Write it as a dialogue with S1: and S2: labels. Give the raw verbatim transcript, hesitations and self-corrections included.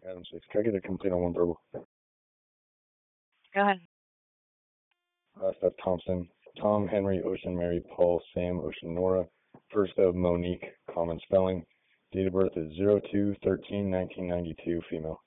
S1: Adam six. Can I get a complete on one verbal?
S2: Go ahead.
S1: Uh, Steph Thompson. Tom, Henry, Ocean, Mary, Paul, Sam, Ocean, Nora. First of Monique, common spelling. Date of birth is zero two thirteen nineteen ninety-two, female.